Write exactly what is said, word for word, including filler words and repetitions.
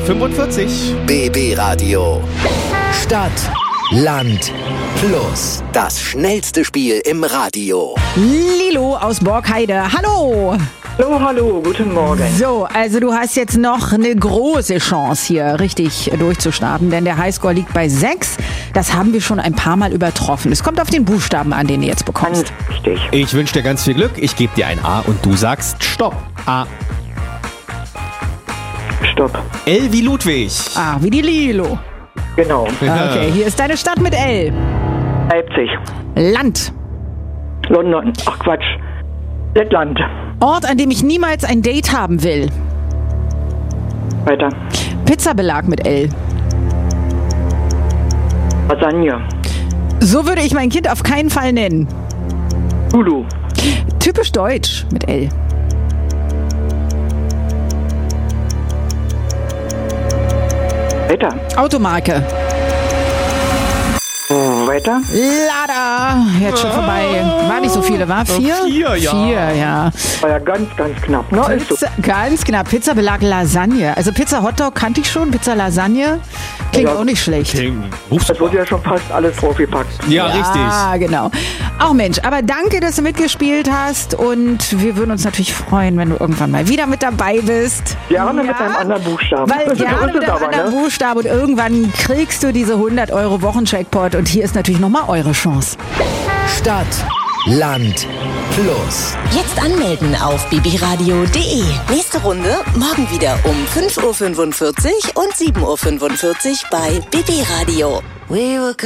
fünfundvierzig. B B Radio. Stadt, Land, Plus. Das schnellste Spiel im Radio. Lilo aus Borgheide. Hallo! Hallo, hallo, guten Morgen. So, also du hast jetzt noch eine große Chance hier richtig durchzustarten, denn der Highscore liegt bei sechs. Das haben wir schon ein paar Mal übertroffen. Es kommt auf den Buchstaben an, den du jetzt bekommst. Richtig. Ich wünsche dir ganz viel Glück. Ich gebe dir ein A und du sagst Stopp. A. Stopp. L wie Ludwig. Ah, wie die Lilo. Genau. Okay, hier ist deine Stadt mit L. Leipzig. Land. London. Ach Quatsch. Lettland. Ort, an dem ich niemals ein Date haben will. Weiter. Pizzabelag mit L. Lasagne. So würde ich mein Kind auf keinen Fall nennen. Hulu. Typisch deutsch mit L. Weiter. Automarke. Oh, weiter. Lada. Jetzt schon vorbei. War nicht so viele, war? Vier? Vier, ja. Vier, ja. War ja ganz, ganz knapp. Ne? Ist so. Pizza, ganz knapp. Pizzabelag Lasagne. Also Pizza Hotdog kannte ich schon. Pizza Lasagne klingt Ja. auch nicht schlecht. Es wurde ja schon fast alles draufgepackt. Ja, richtig. Ah, genau. Auch Mensch, aber danke, dass du mitgespielt hast und wir würden uns natürlich freuen, wenn du irgendwann mal wieder mit dabei bist. Gerne Ja? mit einem anderen Buchstaben. Weil So gerne ist mit es einem aber, anderen ne? Buchstaben und irgendwann kriegst du diese hundert Euro Wochencheckpot und hier ist natürlich nochmal eure Chance. Stadt, Land, Plus. Jetzt anmelden auf b b radio punkt d e. Nächste Runde morgen wieder um fünf Uhr fünfundvierzig und sieben Uhr fünfundvierzig bei B B Radio.